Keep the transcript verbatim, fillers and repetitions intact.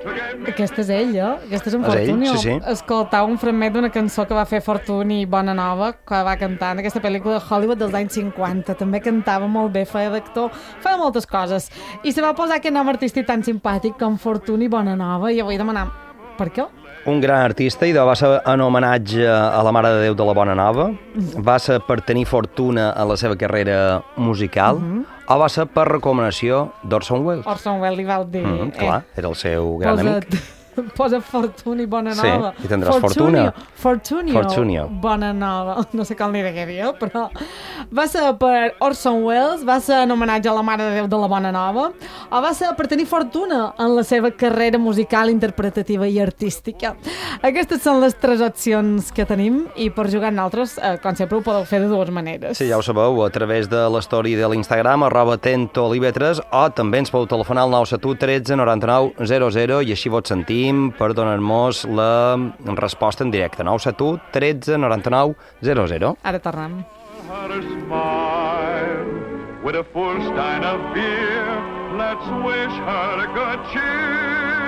Aquest és ell, eh? Aquest és en És ell, Fortuny. sí, sí. Escoltava un fragment d'una cançó que va fer Fortuny, Bona Nova, que va cantar en aquesta pel·lícula de Hollywood dels anys cinquanta. També cantava molt bé, feia d'actor, feia moltes coses. I se va posar aquest nom artístic tan simpàtic com Fortuny Bona Nova i jo vull demanar, per què? Un gran artista, i va ser en homenatge a la Mare de Déu de la Bona Nova, va ser per tenir fortuna en la seva carrera musical, Mhm. o va ser per recomanació d'Orson Welles. Orson Welles li va dir... Mm, clar, era el seu gran amic. Posa Fortuny Bona Sí, Nova. i tindràs fortuna. Fortunio, Fortunio. Bona Nova. No sé com li degueria, però... Va ser per Orson Welles, va ser en homenatge a la Mare de Déu de la Bona Nova, o va ser per tenir fortuna en la seva carrera musical, interpretativa i artística. Aquestes són les tres opcions que tenim, i per jugar amb nosaltres, eh, com sempre, ho podeu fer de dues maneres. Sí, ja ho sabeu, a través de l'story de l'Instagram, arroba tentolivetres, o també ens podeu telefonar al nou set u tretze noranta-nou zero zero i així vos sentim per donar-nos la resposta en directe. nou set u tretze noranta-nou zero zero. Ara tornem. Her smile with a full stein of beer. Let's wish her good cheer.